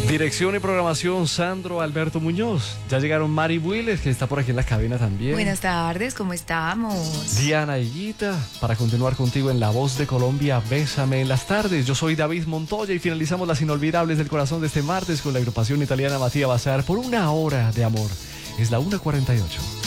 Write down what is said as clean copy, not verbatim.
Dirección y programación, Sandro Alberto Muñoz. Ya llegaron Mari Builes, que está por aquí en la cabina también. Buenas tardes, ¿cómo estamos? Diana Higuita, para continuar contigo en La Voz de Colombia, Bésame en las tardes. Yo soy David Montoya y finalizamos las inolvidables del corazón de este martes con la agrupación italiana Mattia Bazar por una hora de amor. Es la 1:48.